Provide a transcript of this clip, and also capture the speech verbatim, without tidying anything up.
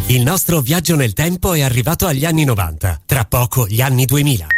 Il nostro viaggio nel tempo è arrivato agli anni novanta, tra poco gli anni duemila.